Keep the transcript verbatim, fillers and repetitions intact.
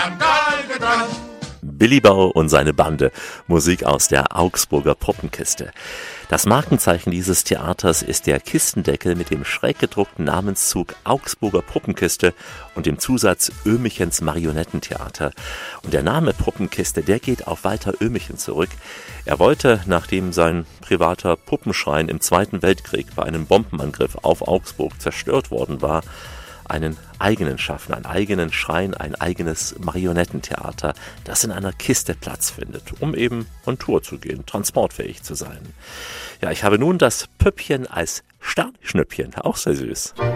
am Galgendrang. Billy Bau und seine Bande, Musik aus der Augsburger Puppenkiste. Das Markenzeichen dieses Theaters ist der Kistendeckel mit dem schräg gedruckten Namenszug Augsburger Puppenkiste und dem Zusatz Öhmichens Marionettentheater. Und der Name Puppenkiste, der geht auf Walter Öhmichen zurück. Er wollte, nachdem sein privater Puppenschrein im Zweiten Weltkrieg bei einem Bombenangriff auf Augsburg zerstört worden war, einen eigenen schaffen, einen eigenen Schrein, ein eigenes Marionettentheater, das in einer Kiste Platz findet, um eben on Tour zu gehen, transportfähig zu sein. Ja, ich habe nun das Püppchen als Sternschnüppchen, auch sehr süß.